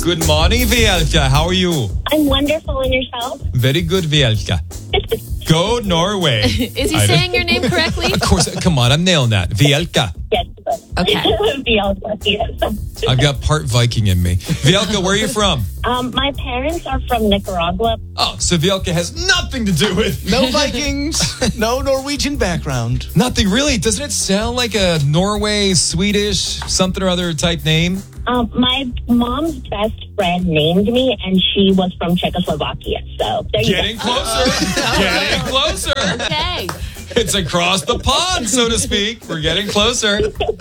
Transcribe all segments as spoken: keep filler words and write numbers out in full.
Good morning, Vielka. How are you? I'm wonderful, and yourself? Very good, Vielka. Go Norway. Is he saying your name correctly? Of course. Come on, I'm nailing that. Vielka. Yes. Okay. Vielka, yes. I've got part Viking in me. Vielka, where are you from? Um, my parents are from Nicaragua. Oh, so Vielka has nothing to do with... No Vikings, no Norwegian background. Nothing really. Doesn't it sound like a Norway, Swedish, something or other type name? Um, my mom's best friend named me, and she was from Czechoslovakia. So there you Getting go. closer. Getting closer. Okay. It's across the pond, so to speak. We're getting closer.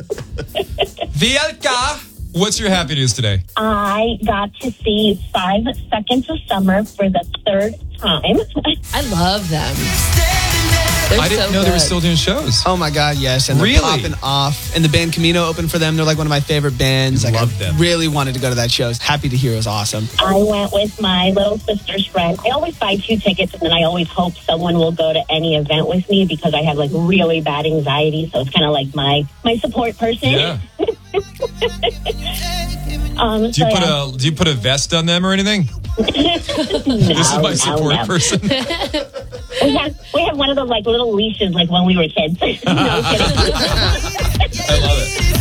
Vielka, what's your happy news today? I got to see Five Seconds of Summer for the third time. I love them. They're I didn't so know they were good. still doing shows. Oh my God, yes. And they're Really? popping off. And the band Camino opened for them. They're like one of my favorite bands. Like, Love I them. really wanted to go to that show. Happy to hear it was awesome. I went with my little sister's friend. I always buy two tickets, and then I always hope someone will go to any event with me because I have like really bad anxiety. So it's kind of like my my support person. Yeah. um, Do you so, put yeah. a Do you put a vest on them or anything? No, This is my no, support no. person. We have we have one of those like little leashes like when we were kids. No, I'm kidding. I love it.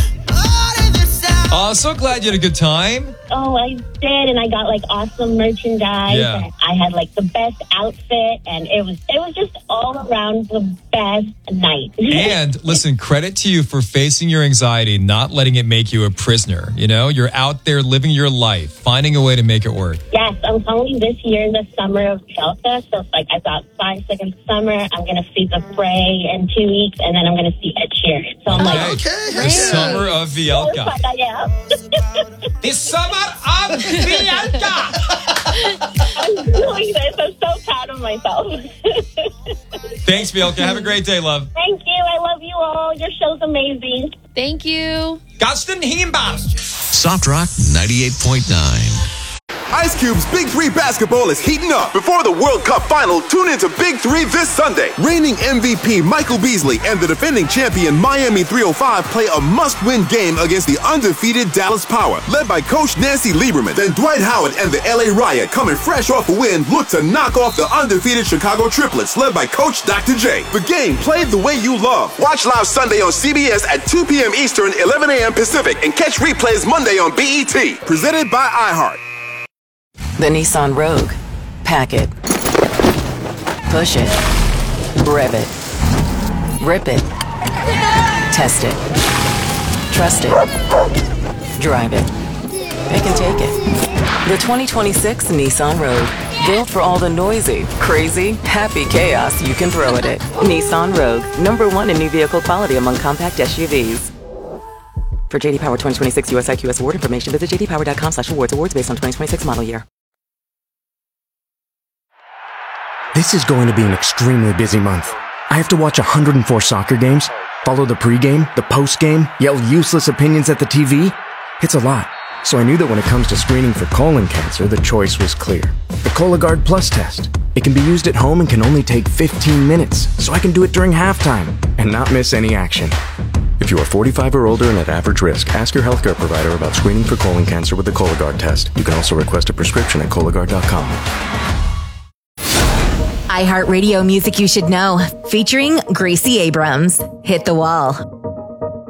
Oh, so glad you had a good time. Oh, I did, and I got like awesome merchandise. Yeah. And I had like the best outfit, and it was it was just all around the best night. And listen, credit to you for facing your anxiety, not letting it make you a prisoner. You know, you're out there living your life, finding a way to make it work. Yes, I'm calling this year the summer of Delta. So it's like I've got Five Seconds of Summer. I'm going to see The Fray in two weeks, and then I'm going to see Ed Sheeran. So I'm like, Okay. The Great. summer of Vielka. I am. The summer of Vielka. I'm doing this. I'm so proud of myself. Thanks, Vielka. Have a great day, love. Thank you. I love you all. Your show's amazing. Thank you. Gaston Himbas. Soft Rock ninety-eight point nine. Ice Cube's Big Three basketball is heating up. Before the World Cup final, tune into Big Three this Sunday. Reigning M V P Michael Beasley and the defending champion Miami three oh five play a must-win game against the undefeated Dallas Power, led by Coach Nancy Lieberman. Then Dwight Howard and the L A Riot, coming fresh off a win, look to knock off the undefeated Chicago Triplets, led by Coach Doctor J. The game played the way you love. Watch live Sunday on C B S at two p.m. Eastern, eleven a.m. Pacific, and catch replays Monday on B E T. Presented by iHeart. The Nissan Rogue. Pack it. Push it. Rev it. Rip it. Test it. Trust it. Drive it. Pick and take it. The twenty twenty-six Nissan Rogue. Built for all the noisy, crazy, happy chaos you can throw at it. Nissan Rogue. Number one in new vehicle quality among compact S U Vs. For J D Power twenty twenty-six U S I Q S award information, visit j d power dot com slash awards. Awards based on twenty twenty-six model year. This is going to be an extremely busy month. I have to watch one hundred four soccer games, follow the pregame, the postgame, yell useless opinions at the T V. It's a lot. So I knew that when it comes to screening for colon cancer, the choice was clear. The Cologuard Plus test. It can be used at home and can only take fifteen minutes, so I can do it during halftime and not miss any action. If you are forty-five or older and at average risk, ask your healthcare provider about screening for colon cancer with the Cologuard test. You can also request a prescription at Cologuard dot com. iHeartRadio Music You Should Know, featuring Gracie Abrams. Hit the Wall.